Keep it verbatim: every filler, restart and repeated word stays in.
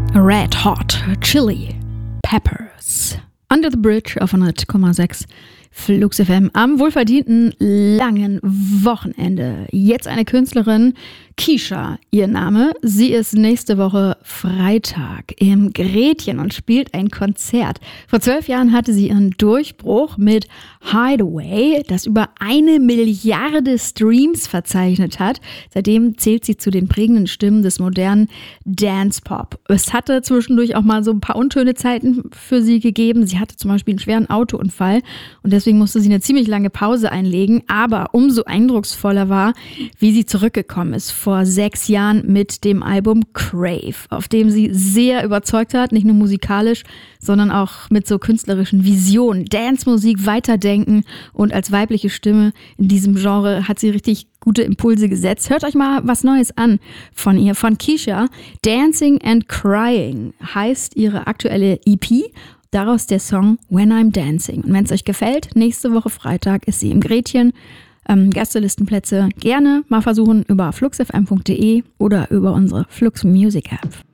Red Hot Chili Peppers. Under the Bridge auf hundert Komma sechs Flux F M am wohlverdienten langen Wochenende. Jetzt eine Künstlerin, Keisha, ihr Name. Sie ist nächste Woche Freitag im Gretchen und spielt ein Konzert. Vor zwölf Jahren hatte sie ihren Durchbruch mit Hideaway, das über eine Milliarde Streams verzeichnet hat. Seitdem zählt sie zu den prägenden Stimmen des modernen Dance-Pop. Es hatte zwischendurch auch mal so ein paar unschöne Zeiten für sie gegeben. Sie hatte zum Beispiel einen schweren Autounfall und deswegen musste sie eine ziemlich lange Pause einlegen. Aber umso eindrucksvoller war, wie sie zurückgekommen ist vor sechs Jahren mit dem Album Crave, auf dem sie sehr überzeugt hat, nicht nur musikalisch, sondern auch mit so künstlerischen Visionen, Dance-Musik weiterdenken, und als weibliche Stimme in diesem Genre hat sie richtig gute Impulse gesetzt. Hört euch mal was Neues an von ihr, von Keisha. Dancing and Crying heißt ihre aktuelle E P. Daraus der Song When I'm Dancing. Und wenn es euch gefällt, nächste Woche Freitag ist sie im Gretchen. Ähm, Gästelistenplätze gerne mal versuchen über flux f m punkt d e oder über unsere Flux Music App.